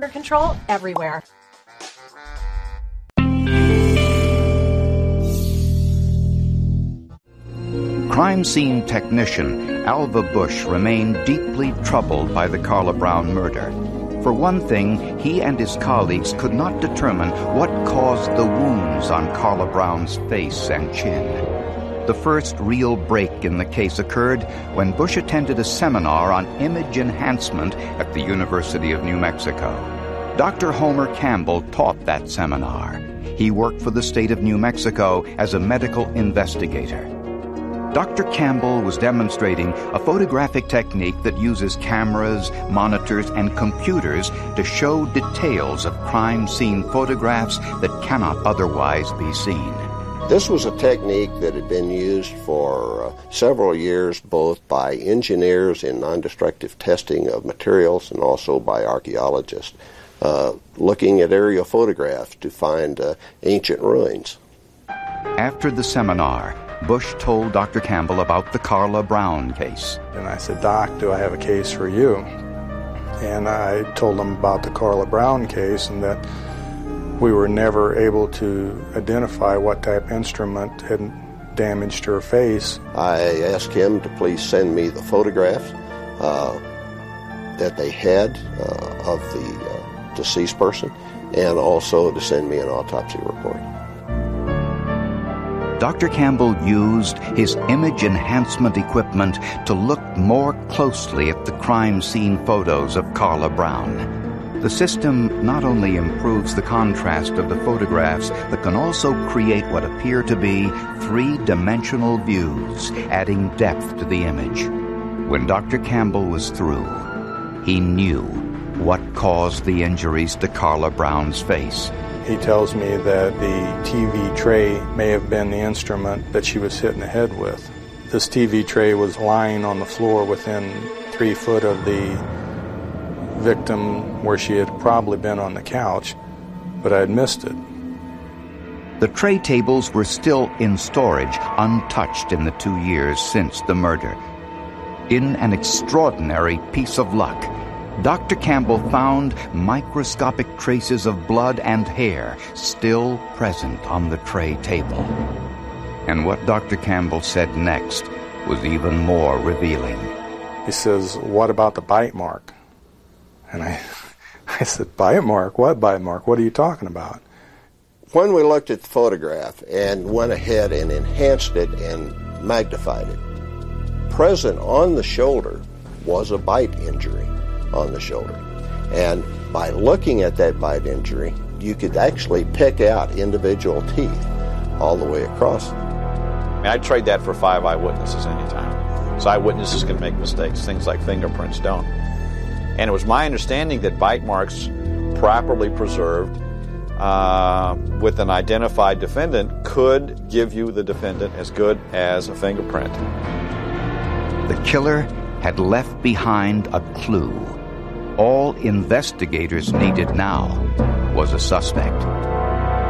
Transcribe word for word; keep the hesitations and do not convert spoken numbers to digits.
finger control everywhere. Crime scene technician Alva Bush remained deeply troubled by the Carla Brown murder. For one thing, he and his colleagues could not determine what caused the wounds on Carla Brown's face and chin. The first real break in the case occurred when Bush attended a seminar on image enhancement at the University of New Mexico. Doctor Homer Campbell taught that seminar. He worked for the state of New Mexico as a medical investigator. Doctor Campbell was demonstrating a photographic technique that uses cameras, monitors, and computers to show details of crime scene photographs that cannot otherwise be seen. This was a technique that had been used for uh, several years, both by engineers in non-destructive testing of materials and also by archaeologists, uh, looking at aerial photographs to find uh, ancient ruins. After the seminar, Bush told Doctor Campbell about the Carla Brown case. And I said, Doc, do I have a case for you? And I told him about the Carla Brown case and that we were never able to identify what type of instrument had damaged her face. I asked him to please send me the photographs uh, that they had uh, of the uh, deceased person and also to send me an autopsy report. Doctor Campbell used his image enhancement equipment to look more closely at the crime scene photos of Carla Brown. The system not only improves the contrast of the photographs, but can also create what appear to be three-dimensional views, adding depth to the image. When Doctor Campbell was through, he knew what caused the injuries to Carla Brown's face. He tells me that the T V tray may have been the instrument that she was hit in the head with. This T V tray was lying on the floor within three foot of the victim where she had probably been on the couch, but I had missed it. The tray tables were still in storage, untouched in the two years since the murder. In an extraordinary piece of luck, Doctor Campbell found microscopic traces of blood and hair still present on the tray table. And what Doctor Campbell said next was even more revealing. He says, "What about the bite mark?" And I, I said, "Bite mark? What bite mark? What are you talking about?" When we looked at the photograph and went ahead and enhanced it and magnified it, present on the shoulder was a bite injury on the shoulder. And by looking at that bite injury, you could actually pick out individual teeth all the way across. I mean, I'd trade that for five eyewitnesses anytime. So eyewitnesses can make mistakes, things like fingerprints don't. And it was my understanding that bite marks properly preserved uh, with an identified defendant could give you the defendant as good as a fingerprint. The killer had left behind a clue. All investigators needed now was a suspect.